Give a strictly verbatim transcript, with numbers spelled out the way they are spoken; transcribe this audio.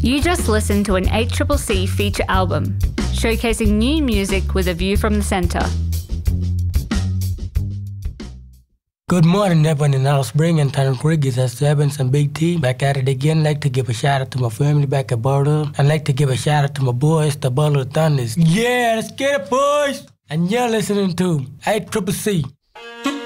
You just listened to an eight C C C feature album, showcasing new music with a view from the centre. Good morning, everyone in Alice Spring and Tanner Creek. It's Evans and Big T back at it again. Like to give a shout out to my family back at Bordeaux. I'd like to give a shout out to my boys, the Butler Thunders. Yeah, let's get it, boys! And you're listening to eight C C C.